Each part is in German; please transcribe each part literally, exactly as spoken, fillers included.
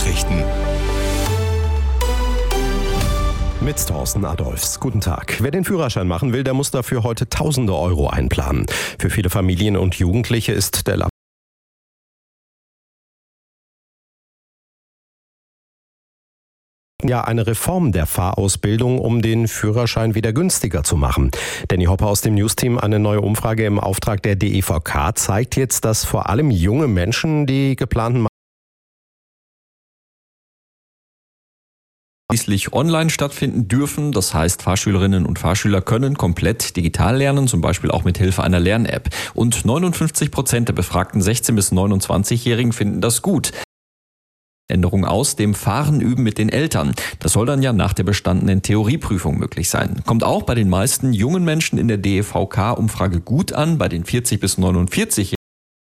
Nachrichten. Mit Thorsten Adolfs. Guten Tag. Wer den Führerschein machen will, der muss dafür heute tausende Euro einplanen. Für viele Familien und Jugendliche ist der ja eine Reform der Fahrausbildung, um den Führerschein wieder günstiger zu machen. Danny Hopper aus dem Newsteam, eine neue Umfrage im Auftrag der D E V K zeigt jetzt, dass vor allem junge Menschen die geplanten schließlich online stattfinden dürfen. Das heißt, Fahrschülerinnen und Fahrschüler können komplett digital lernen, zum Beispiel auch mit Hilfe einer Lern-App. Und neunundfünfzig Prozent der befragten sechzehn- bis neunundzwanzigjährigen finden das gut. Änderung aus dem Fahren üben mit den Eltern. Das soll dann ja nach der bestandenen Theorieprüfung möglich sein. Kommt auch bei den meisten jungen Menschen in der D E V K-Umfrage gut an, bei den vierzig- bis neunundvierzigjährigen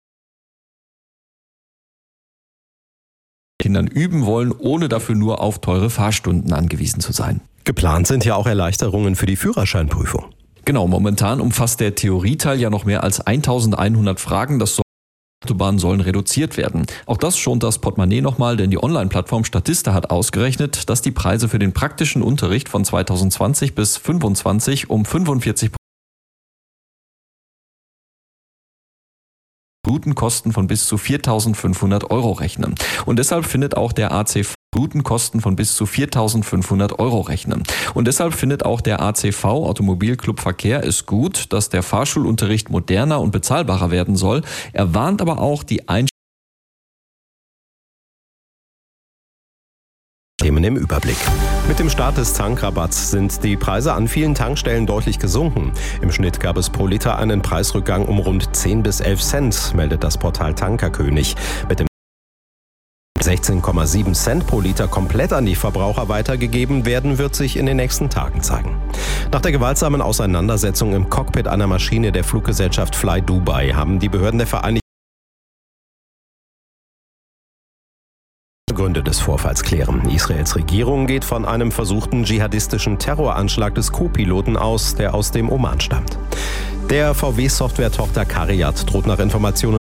Kindern üben wollen, ohne dafür nur auf teure Fahrstunden angewiesen zu sein. Geplant sind ja auch Erleichterungen für die Führerscheinprüfung. Genau, momentan umfasst der Theorieteil ja noch mehr als eintausendeinhundert Fragen. Das soll Autobahnen sollen reduziert werden. Auch das schont das Portemonnaie nochmal, denn die Online-Plattform Statista hat ausgerechnet, dass die Preise für den praktischen Unterricht von zweitausendzwanzig bis fünfundzwanzig um fünfundvierzig Prozent Routenkosten von bis zu viertausendfünfhundert Euro rechnen. Und deshalb findet auch der A C V Routenkosten von bis zu viertausendfünfhundert Euro rechnen. Und deshalb findet auch der A C V Automobilclub Verkehr es gut, dass der Fahrschulunterricht moderner und bezahlbarer werden soll. Er warnt aber auch, die Einstellung Themen im Überblick. Mit dem Start des Tankrabatts sind die Preise an vielen Tankstellen deutlich gesunken. Im Schnitt gab es pro Liter einen Preisrückgang um rund zehn bis elf Cent, meldet das Portal Tankerkönig. Mit dem sechzehn Komma sieben Cent pro Liter komplett an die Verbraucher weitergegeben werden, wird sich in den nächsten Tagen zeigen. Nach der gewaltsamen Auseinandersetzung im Cockpit einer Maschine der Fluggesellschaft Fly Dubai haben die Behörden der Vereinigten Gründe des Vorfalls klären. Israels Regierung geht von einem versuchten dschihadistischen Terroranschlag des Co-Piloten aus, der aus dem Oman stammt. Der V W-Software-Tochter CARIAD droht nach Informationen